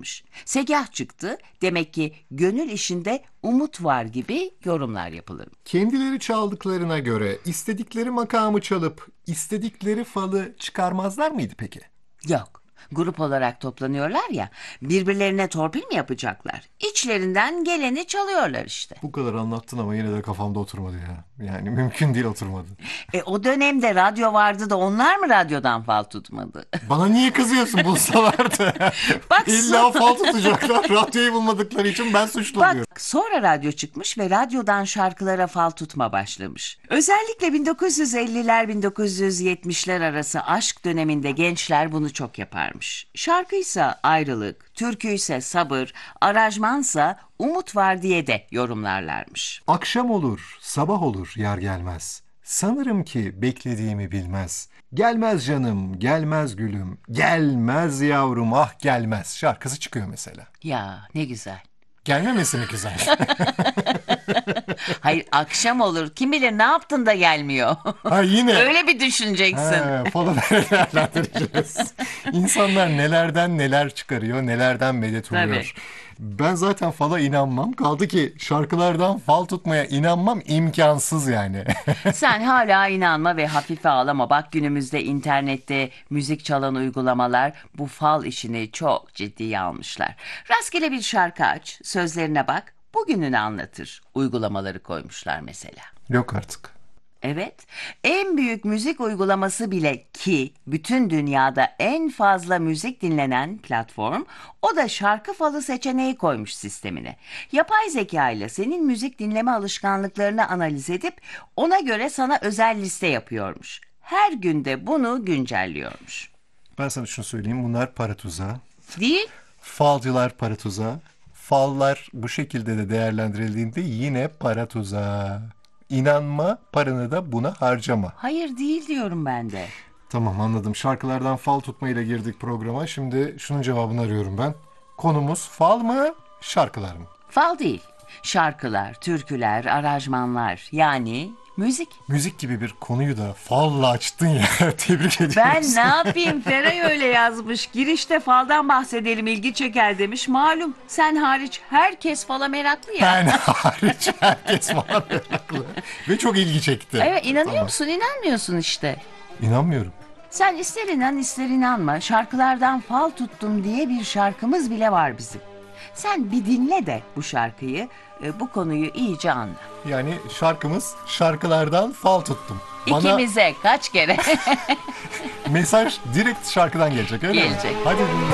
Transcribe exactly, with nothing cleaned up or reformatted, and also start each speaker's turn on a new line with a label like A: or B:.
A: başlamış. Segah çıktı, demek ki gönül işinde umut var gibi yorumlar yapılır.
B: Kendileri çaldıklarına göre istedikleri makamı çalıp istedikleri falı çıkarmazlar mıydı peki?
A: Yok. Grup olarak toplanıyorlar ya, birbirlerine torpil mi yapacaklar? İçlerinden geleni çalıyorlar işte.
B: Bu kadar anlattın ama yine de kafamda oturmadı ya. Yani mümkün değil, oturmadı.
A: E o dönemde radyo vardı da onlar mı radyodan fal tutmadı?
B: Bana niye kızıyorsun, bulsalardı?
A: Bak
B: İlla
A: sonra-
B: fal tutacaklar. Radyoyu bulmadıkları için ben suçlu
A: Bak
B: oluyorum.
A: sonra radyo çıkmış ve radyodan şarkılara fal tutma başlamış. Özellikle bin dokuz yüz elliler bin dokuz yüz yetmişler arası aşk döneminde gençler bunu çok yaparmış. Şarkıysa ayrılık, türküyse sabır, aranjmansa umut var diye de yorumlarlarmış.
B: Akşam olur, sabah olur, yar gelmez. Sanırım ki beklediğimi bilmez. Gelmez canım, gelmez gülüm, gelmez yavrum, ah gelmez şarkısı çıkıyor mesela.
A: Ya ne güzel.
B: Gelmemesi mi güzel?
A: Hayır, akşam olur, kim bilir ne yaptın da gelmiyor.
B: Ha yine.
A: Öyle bir düşüneceksin.
B: He, falan öyle değerlendireceğiz. İnsanlar nelerden neler çıkarıyor, nelerden medet umuyor. Ben zaten fala inanmam. Kaldı ki şarkılardan fal tutmaya inanmam imkansız yani.
A: Sen hala inanma ve hafife alama. Bak günümüzde internette müzik çalan uygulamalar bu fal işini çok ciddiye almışlar. Rastgele bir şarkı aç, sözlerine bak, bugününü anlatır. Uygulamaları koymuşlar mesela.
B: Yok artık.
A: Evet, en büyük müzik uygulaması bile ki bütün dünyada en fazla müzik dinlenen platform, o da şarkı falı seçeneği koymuş sistemine. Yapay zeka ile senin müzik dinleme alışkanlıklarını analiz edip ona göre sana özel liste yapıyormuş. Her günde bunu güncelliyormuş.
B: Ben sana şunu söyleyeyim. Bunlar para tuzağı.
A: Değil?
B: Falcılar para tuzağı. Fallar bu şekilde de değerlendirildiğinde yine para tuzağı. İnanma, paranı da buna harcama.
A: Hayır değil diyorum ben de.
B: Tamam, anladım. Şarkılardan fal tutmayla girdik programa. Şimdi şunun cevabını arıyorum ben. Konumuz fal mı, şarkılar mı?
A: Fal değil. Şarkılar, türküler, aranjmanlar yani müzik.
B: Müzik gibi bir konuyu da falla açtın ya. Tebrik ediyorum.
A: Ben ne yapayım? Feray öyle yazmış. Girişte faldan bahsedelim, ilgi çeker demiş. Malum sen hariç herkes fala meraklı ya.
B: Ben hariç herkes bana meraklı. Ve çok ilgi çekti.
A: Evet, inanıyor
B: Tamam.
A: musun? İnanmıyorsun işte.
B: İnanmıyorum.
A: Sen ister inan ister inanma. Şarkılardan fal tuttum diye bir şarkımız bile var bizim. Sen bir dinle de bu şarkıyı, e, bu konuyu iyice anla.
B: Yani şarkımız şarkılardan fal tuttum. Bana
A: İkimize kaç kere
B: mesaj direkt şarkıdan gelecek öyle mi?
A: Gelecek.
B: Hadi dinle.